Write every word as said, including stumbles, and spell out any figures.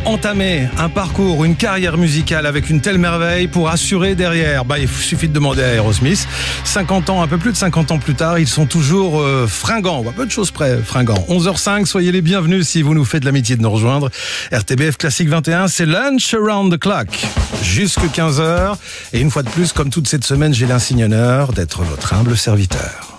entamer un parcours, une carrière musicale avec une telle merveille pour assurer derrière? Bah, il suffit de demander à Aerosmith. cinquante ans, un peu plus de cinquante ans plus tard, ils sont toujours euh, fringants, ou à peu de choses près fringants. onze heures cinq, soyez les bienvenus si vous nous faites l'amitié de nous rejoindre. R T B F Classique vingt et un, c'est Lunch Around the Clock. Jusque quinze heures. Et une fois de plus, comme toute cette semaine, j'ai l'insigne honneur d'être votre humble serviteur.